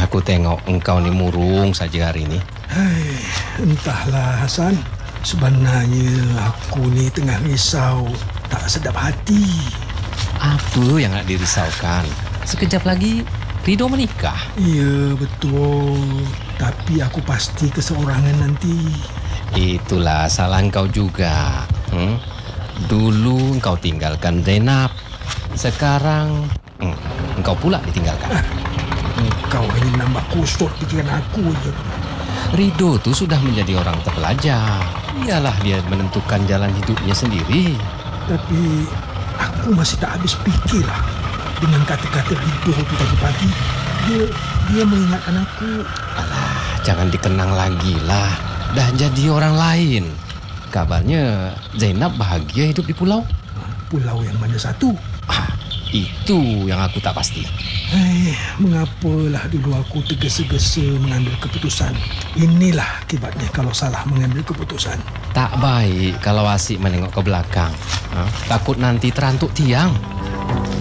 Aku tengok engkau ni murung saja hari ini. Entahlah Hasan. Sebenarnya aku ni tengah risau, tak sedap hati. Apa yang nak dirisaukan? Sekejap lagi Ridho menikah. Ya, betul. Tapi aku pasti keseorangan nanti. Itulah salah engkau juga. Dulu engkau tinggalkan Zainab. Sekarang engkau pula ditinggalkan. Engkau hanya nambah kusut pikiran aku je. Ridho tu sudah menjadi orang terpelajar. Iyalah dia menentukan jalan hidupnya sendiri. Tapi aku masih tak habis fikir lah. Dengan kata-kata Ridho tu tadi pagi, dia mengingatkan aku. Alah, jangan dikenang lagi lah. Dah jadi orang lain. Kabarnya Zainab bahagia hidup di pulau. Pulau yang mana satu? Itu yang aku tak pasti. Mengapalah dulu aku tergesa-gesa mengambil keputusan. Inilah akibatnya kalau salah mengambil keputusan. Tak baik kalau asyik menengok ke belakang. Takut nanti terantuk tiang.